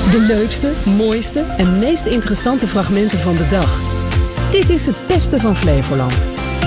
De leukste, mooiste en meest interessante fragmenten van de dag. Dit is het beste van Flevoland.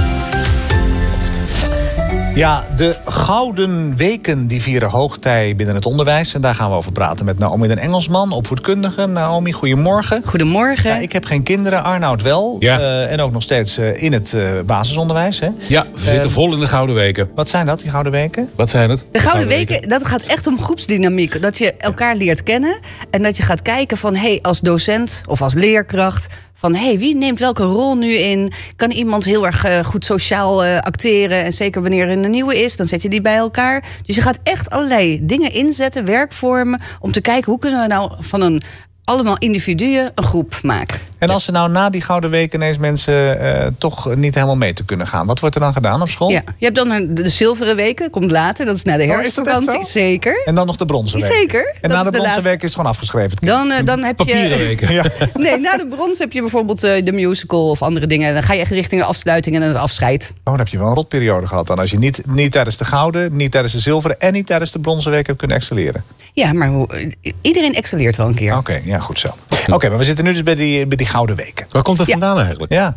Ja, de Gouden Weken die vieren hoogtij binnen het onderwijs. En daar gaan we over praten met Naomi den Engelsman, opvoedkundige. Naomi, goedemorgen. Goedemorgen. Ja, ik heb geen kinderen, Arnoud wel. Ja. En ook nog steeds in het basisonderwijs. Hè? Ja, we zitten vol in de Gouden Weken. Wat zijn dat, die Gouden Weken? Wat zijn het? De Gouden Weken, dat gaat echt om groepsdynamiek. Dat je elkaar leert kennen en dat je gaat kijken van... als docent of als leerkracht... van wie neemt welke rol nu in? Kan iemand heel erg goed sociaal acteren? En zeker wanneer er een nieuwe is, dan zet je die bij elkaar. Dus je gaat echt allerlei dingen inzetten, werkvormen... om te kijken hoe kunnen we nou van een allemaal individuen een groep maken. En als er nou na die Gouden Weken ineens mensen toch niet helemaal mee te kunnen gaan... wat wordt er dan gedaan op school? Ja, je hebt dan de Zilveren Weken, komt later. Dat is na de herfstvakantie. Is dat echt zo? Zeker. En dan nog de Bronzen Week? Zeker. En na de Bronzen Week is het gewoon afgeschreven? Dan heb je... Papieren weken. Ja. Nee, na de brons heb je bijvoorbeeld de musical of andere dingen. Dan ga je echt richting de afsluiting en het afscheid. Oh, dan heb je wel een rotperiode gehad dan. Als je niet tijdens de Gouden, niet tijdens de Zilveren... en niet tijdens de Bronzen Week hebt kunnen excelleren. Ja, maar iedereen excelleert wel een keer. Oké, ja, goed zo. Oké, maar we zitten nu dus bij die Gouden Weken. Waar komt dat vandaan eigenlijk? Ja.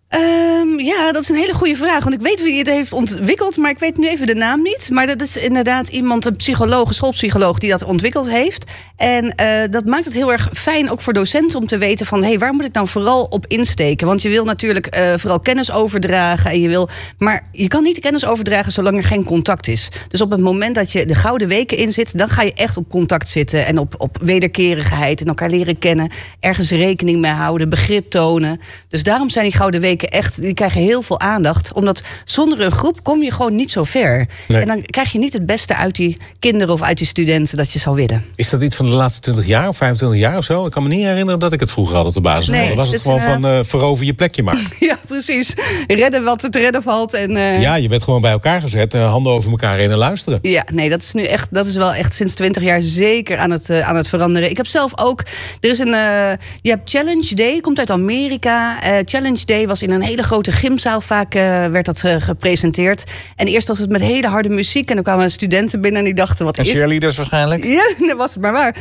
Ja, dat is een hele goede vraag. Want ik weet wie het heeft ontwikkeld, maar ik weet nu even de naam niet. Maar dat is inderdaad iemand, een psycholoog, een schoolpsycholoog... die dat ontwikkeld heeft. En dat maakt het heel erg fijn, ook voor docenten... om te weten van, waar moet ik nou vooral op insteken? Want je wil natuurlijk vooral kennis overdragen. Maar je kan niet kennis overdragen zolang er geen contact is. Dus op het moment dat je de Gouden Weken in zit... dan ga je echt op contact zitten en op wederkerigheid... en elkaar leren kennen, ergens rekening mee houden, begrip tonen. Dus daarom zijn die Gouden Weken echt, die krijgen heel veel aandacht. Omdat zonder een groep kom je gewoon niet zo ver. Nee. En dan krijg je niet het beste uit die kinderen of uit die studenten dat je zou willen. Is dat iets van de laatste 20 jaar of 25 jaar of zo? Ik kan me niet herinneren dat ik het vroeger had op de basis. Nee, dan was het dus gewoon van inderdaad... verover je plekje maar. Ja, precies. Redden wat te redden valt. En, Ja, je werd gewoon bij elkaar gezet, handen over elkaar heen en luisteren. Ja, nee, dat is nu echt, dat is wel echt sinds 20 jaar zeker aan het veranderen. Ik heb zelf ook, er is je hebt Challenge Day, komt uit Amerika. Challenge Day was in een hele grote gymzaal vaak werd dat gepresenteerd. En eerst was het met hele harde muziek en dan kwamen studenten binnen en die dachten, wat en is... cheerleaders waarschijnlijk? Ja, dat was het maar waar.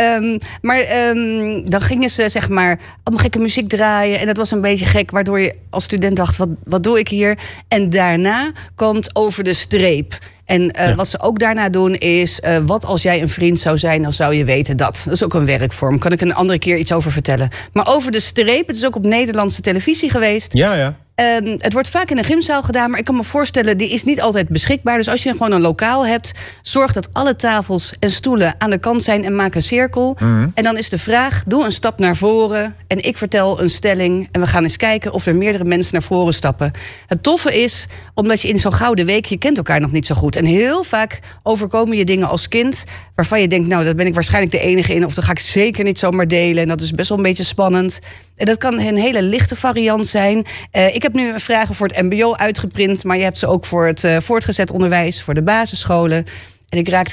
Dan gingen ze zeg maar allemaal gekke muziek draaien en dat was een beetje gek, waardoor je als student dacht, wat doe ik hier? En daarna komt Over de Streep. En wat ze ook daarna doen is... wat als jij een vriend zou zijn, dan zou je weten dat. Dat is ook een werkvorm. Kan ik een andere keer iets over vertellen. Maar Over de Streep, het is ook op Nederlandse televisie geweest. Ja. Het wordt vaak in een gymzaal gedaan, maar ik kan me voorstellen, die is niet altijd beschikbaar. Dus als je gewoon een lokaal hebt, zorg dat alle tafels en stoelen aan de kant zijn en maak een cirkel. Mm-hmm. En dan is de vraag, doe een stap naar voren en ik vertel een stelling en we gaan eens kijken of er meerdere mensen naar voren stappen. Het toffe is, omdat je in zo'n Gouden Week, je kent elkaar nog niet zo goed. En heel vaak overkomen je dingen als kind waarvan je denkt, nou, daar ben ik waarschijnlijk de enige in, of dat ga ik zeker niet zomaar delen. En dat is best wel een beetje spannend. En dat kan een hele lichte variant zijn. Ik heb nu vragen voor het mbo uitgeprint, maar je hebt ze ook voor het voortgezet onderwijs, voor de basisscholen. En ik raakte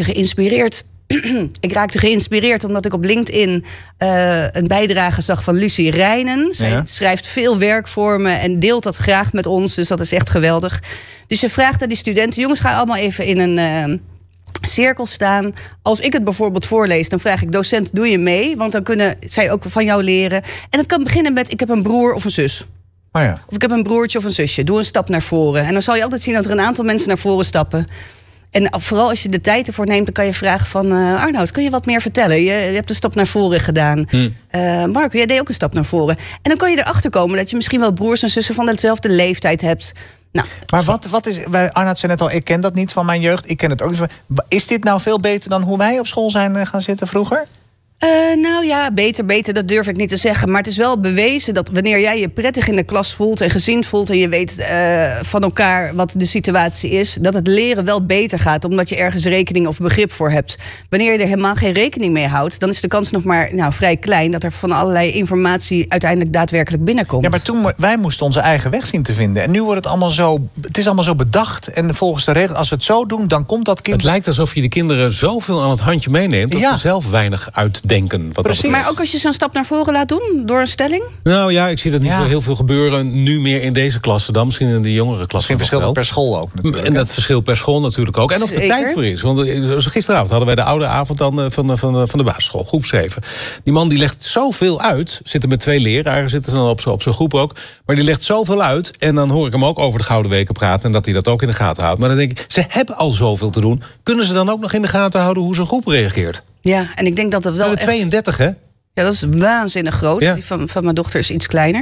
geïnspireerd omdat ik op LinkedIn een bijdrage zag van Lucie Rijnen. Zij schrijft veel werkvormen en deelt dat graag met ons, dus dat is echt geweldig. Dus je vraagt aan die studenten, jongens, ga allemaal even in een cirkel staan. Als ik het bijvoorbeeld voorlees, dan vraag ik, docent, doe je mee? Want dan kunnen zij ook van jou leren. En het kan beginnen met, ik heb een broer of een zus. Oh ja. Of ik heb een broertje of een zusje. Doe een stap naar voren. En dan zal je altijd zien dat er een aantal mensen naar voren stappen. En vooral als je de tijd ervoor neemt, dan kan je vragen van... Arnoud, kun je wat meer vertellen? Je hebt een stap naar voren gedaan. Marco, jij deed ook een stap naar voren. En dan kan je erachter komen dat je misschien wel broers en zussen van dezelfde leeftijd hebt. Nou, maar wat is... Arnoud zei net al, ik ken dat niet van mijn jeugd. Ik ken het ook niet van... Is dit nou veel beter dan hoe wij op school zijn gaan zitten vroeger? Nou ja, beter, dat durf ik niet te zeggen. Maar het is wel bewezen dat wanneer jij je prettig in de klas voelt en gezien voelt en je weet van elkaar wat de situatie is, dat het leren wel beter gaat, omdat je ergens rekening of begrip voor hebt. Wanneer je er helemaal geen rekening mee houdt, dan is de kans nog maar vrij klein dat er van allerlei informatie uiteindelijk daadwerkelijk binnenkomt. Ja, maar toen wij moesten onze eigen weg zien te vinden. En nu wordt het allemaal zo, het is allemaal zo bedacht. En volgens de regels, als we het zo doen, dan komt dat kind. Het lijkt alsof je de kinderen zoveel aan het handje meeneemt dat ze zelf weinig uit denken. Precies. Maar ook als je zo'n stap naar voren laat doen door een stelling? Nou ja, ik zie dat niet Ja. zo heel veel gebeuren. Nu meer in deze klasse dan misschien in de jongere klasse. Misschien verschilt het per school ook natuurlijk. En dat verschilt per school natuurlijk ook. En of er Zeker. tijd voor is. Want zoals gisteravond hadden wij de oude avond dan van de basisschool, groep 7. Die man die legt zoveel uit. Zitten met 2 leraren, zitten ze dan op zo'n groep ook. Maar die legt zoveel uit. En dan hoor ik hem ook over de Gouden Weken praten. En dat hij dat ook in de gaten houdt. Maar dan denk ik, ze hebben al zoveel te doen. Kunnen ze dan ook nog in de gaten houden hoe zo'n groep reageert? Ja, en ik denk dat dat wel De 32, hè? Ja, dat is waanzinnig groot. Ja. Die van mijn dochter is iets kleiner.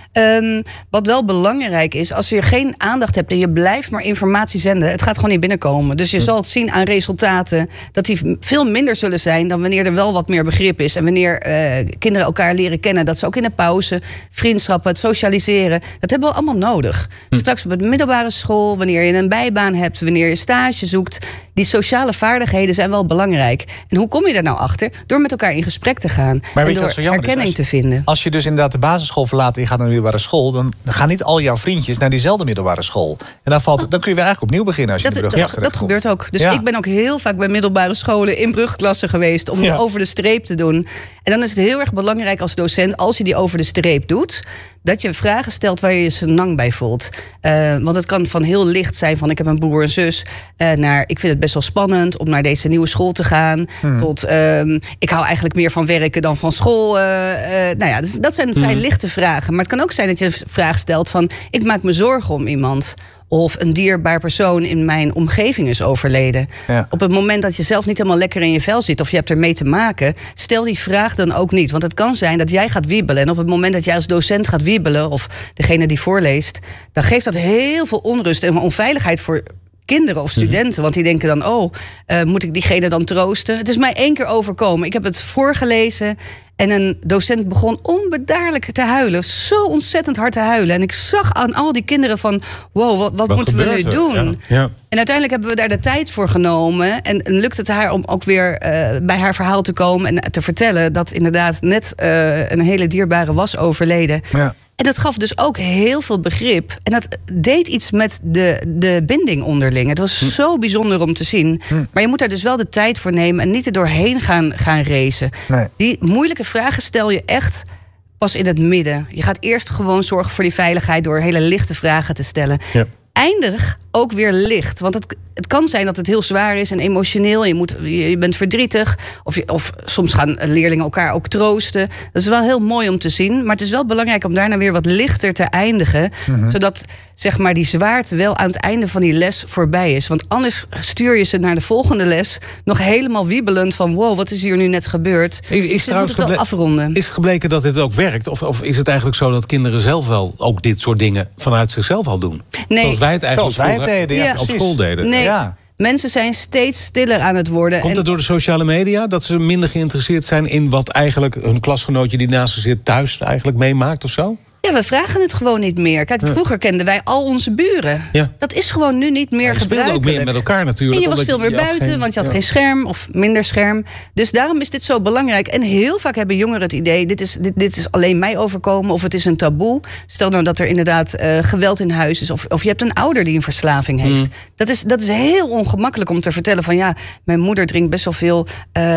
Wat wel belangrijk is, als je geen aandacht hebt en je blijft maar informatie zenden, het gaat gewoon niet binnenkomen. Dus je zal het zien aan resultaten dat die veel minder zullen zijn dan wanneer er wel wat meer begrip is. En wanneer kinderen elkaar leren kennen, dat ze ook in de pauze, vriendschappen, het socialiseren, dat hebben we allemaal nodig. Straks op de middelbare school, wanneer je een bijbaan hebt, wanneer je stage zoekt, die sociale vaardigheden zijn wel belangrijk. En hoe kom je daar nou achter? Door met elkaar in gesprek te gaan. Maar En weet je door wat zo jammer is? herkenning te vinden. Als je dus inderdaad de basisschool verlaat en je gaat naar de middelbare school, dan gaan niet al jouw vriendjes naar diezelfde middelbare school. En dan kun je weer eigenlijk opnieuw beginnen als je in de brugklas Dat terechtkomt. gebeurt ook. Dus Ja. ik ben ook heel vaak bij middelbare scholen in brugklassen geweest om Ja. over de streep te doen. En dan is het heel erg belangrijk als docent, als je die over de streep doet, dat je vragen stelt waar je je senang bij voelt. Want het kan van heel licht zijn van ik heb een broer en zus, naar ik vind het best wel spannend om naar deze nieuwe school te gaan, tot ik hou eigenlijk meer van werken dan van school. Nou ja, dus dat zijn vrij lichte vragen. Maar het kan ook zijn dat je een vraag stelt van ik maak me zorgen om iemand. Of een dierbaar persoon in mijn omgeving is overleden. Ja. Op het moment dat je zelf niet helemaal lekker in je vel zit, of je hebt ermee te maken, stel die vraag dan ook niet. Want het kan zijn dat jij gaat wiebelen. En op het moment dat jij als docent gaat wiebelen, of degene die voorleest, dan geeft dat heel veel onrust en onveiligheid voor kinderen of studenten. Want die denken dan, moet ik diegene dan troosten? Het is mij 1 keer overkomen. Ik heb het voorgelezen en een docent begon onbedaarlijk te huilen. Zo ontzettend hard te huilen. En ik zag aan al die kinderen van, wow, wat moeten we nu gebeurt er? doen? Ja. En uiteindelijk hebben we daar de tijd voor genomen. En lukt het haar om ook weer bij haar verhaal te komen en te vertellen dat inderdaad net een hele dierbare was overleden. Ja. En dat gaf dus ook heel veel begrip. En dat deed iets met de binding onderling. Het was zo bijzonder om te zien. Maar je moet daar dus wel de tijd voor nemen en niet er doorheen gaan racen. Nee. Die moeilijke vragen stel je echt pas in het midden. Je gaat eerst gewoon zorgen voor die veiligheid door hele lichte vragen te stellen. Ja. Eindig ook weer licht. Want het kan zijn dat het heel zwaar is en emotioneel. Je bent verdrietig. Of soms gaan leerlingen elkaar ook troosten. Dat is wel heel mooi om te zien. Maar het is wel belangrijk om daarna weer wat lichter te eindigen. Zodat zeg maar die zwaarte wel aan het einde van die les voorbij is. Want anders stuur je ze naar de volgende les nog helemaal wiebelend van wow, wat is hier nu net gebeurd? Dus je moet het wel afronden. Is het gebleken dat dit ook werkt? Of is het eigenlijk zo dat kinderen zelf wel ook dit soort dingen vanuit zichzelf al doen? Nee. Zoals wij het eigenlijk Zoals wij het vroeger deden, ja, Ja. op precies. school deden. Nee, Ja. mensen zijn steeds stiller aan het worden. Komt dat door de sociale media? Dat ze minder geïnteresseerd zijn in wat eigenlijk een klasgenootje die naast ze zit thuis eigenlijk meemaakt of zo? Ja, we vragen het gewoon niet meer. Kijk, vroeger kenden wij al onze buren. Ja. Dat is gewoon nu niet meer Je speelde gebruikelijk. ook meer met elkaar natuurlijk. En je was omdat veel meer had buiten, geen- want je had ja. geen scherm of minder scherm. Dus daarom is dit zo belangrijk. En heel vaak hebben jongeren het idee, dit is alleen mij overkomen of het is een taboe. Stel nou dat er inderdaad geweld in huis is of je hebt een ouder die een verslaving heeft. Dat is heel ongemakkelijk om te vertellen van ja, mijn moeder drinkt best wel veel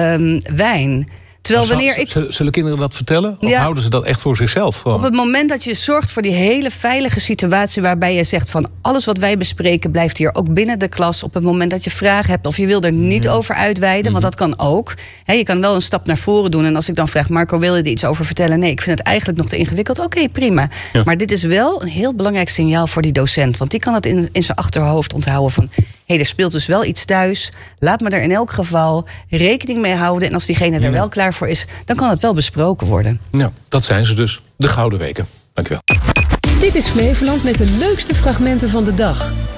wijn. Terwijl wanneer ik... Zullen kinderen dat vertellen? Of Ja. houden ze dat echt voor zichzelf? Gewoon? Op het moment dat je zorgt voor die hele veilige situatie waarbij je zegt van alles wat wij bespreken blijft hier ook binnen de klas. Op het moment dat je vragen hebt of je wil er niet over uitweiden, want dat kan ook. Je kan wel een stap naar voren doen en als ik dan vraag Marco, wil je er iets over vertellen? Nee, ik vind het eigenlijk nog te ingewikkeld. Oké, prima. Ja. Maar dit is wel een heel belangrijk signaal voor die docent, want die kan het in zijn achterhoofd onthouden van er speelt dus wel iets thuis. Laat me er in elk geval rekening mee houden. En als diegene er wel klaar voor is, dan kan het wel besproken worden. Ja, dat zijn ze dus. De Gouden Weken. Dankjewel. Dit is Flevoland met de leukste fragmenten van de dag.